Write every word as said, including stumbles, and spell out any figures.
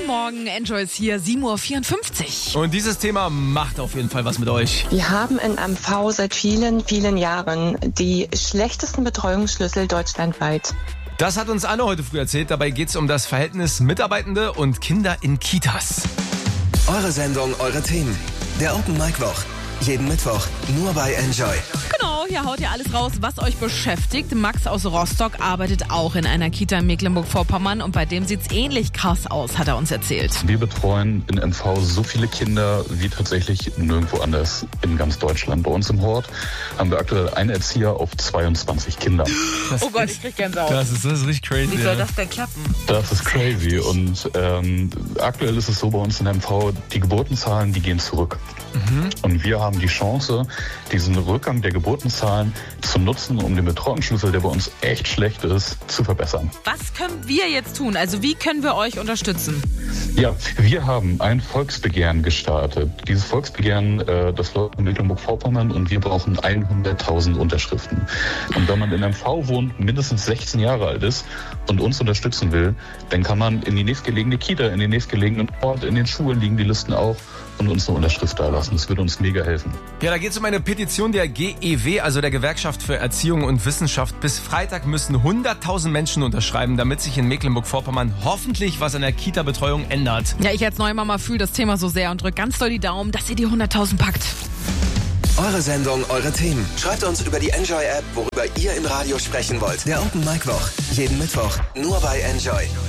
Guten Morgen, Enjoy ist hier, sieben Uhr vierundfünfzig. Und dieses Thema macht auf jeden Fall was mit euch. Wir haben in M V seit vielen, vielen Jahren die schlechtesten Betreuungsschlüssel deutschlandweit. Das hat uns Anne heute früh erzählt. Dabei geht es um das Verhältnis Mitarbeitende und Kinder in Kitas. Eure Sendung, eure Themen. Der Open Mic Woch. Jeden Mittwoch nur bei Enjoy. Genau, hier haut ihr alles raus, was euch beschäftigt. Max aus Rostock arbeitet auch in einer Kita in Mecklenburg-Vorpommern und bei dem sieht's ähnlich krass aus, hat er uns erzählt. Wir betreuen in M V so viele Kinder wie tatsächlich nirgendwo anders in ganz Deutschland. Bei uns im Hort haben wir aktuell einen Erzieher auf zweiundzwanzig Kinder. Das Oh Gott, ich krieg Gänsehaut. Das ist, das ist richtig crazy. Wie soll ja. das denn klappen? Das ist crazy und ähm, aktuell ist es so bei uns in M V, die Geburtenzahlen, die gehen zurück. Mhm. Und wir haben die Chance, diesen Rückgang der Geburtenzahlen zu nutzen, um den Betreuungsschlüssel, der bei uns echt schlecht ist, zu verbessern. Was können wir jetzt tun? Also wie können wir euch unterstützen? Ja, wir haben ein Volksbegehren gestartet. Dieses Volksbegehren, äh, das läuft in Mecklenburg-Vorpommern und wir brauchen hunderttausend Unterschriften. Und wenn man in M V wohnt, mindestens sechzehn Jahre alt ist und uns unterstützen will, dann kann man in die nächstgelegene Kita, in den nächstgelegenen Ort, in den Schulen liegen die Listen auch und uns eine Unterschrift da lassen. Das würde uns mega helfen. Ja, da geht es um eine Petition der G E W, also der Gewerkschaft für Erziehung und Wissenschaft. Bis Freitag müssen hunderttausend Menschen unterschreiben, damit sich in Mecklenburg-Vorpommern hoffentlich was an der Kita-Betreuung ändert. Ja, ich als neue Mama fühle das Thema so sehr und drücke ganz doll die Daumen, dass ihr die hunderttausend packt. Eure Sendung, eure Themen. Schreibt uns über die Enjoy-App, worüber ihr im Radio sprechen wollt. Der Open Mic Woch. Jeden Mittwoch nur bei Enjoy.